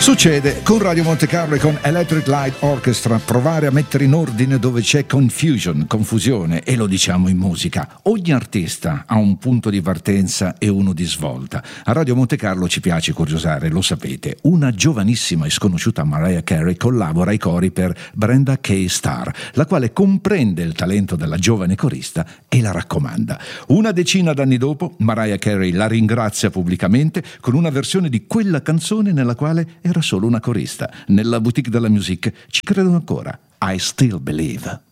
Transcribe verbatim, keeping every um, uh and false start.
Succede con Radio Monte Carlo e con Electric Light Orchestra provare a mettere in ordine dove c'è confusion, confusione, e lo diciamo in musica. Ogni artista ha un punto di partenza e uno di svolta. A Radio Monte Carlo ci piace curiosare, lo sapete. Una giovanissima e sconosciuta Mariah Carey collabora ai cori per Brenda K. Starr, la quale comprende il talento della giovane corista e la raccomanda. Una decina d'anni dopo, Mariah Carey la ringrazia pubblicamente con una versione di quella canzone nella quale era solo una corista. Nella boutique della musique ci credono ancora. I Still Believe.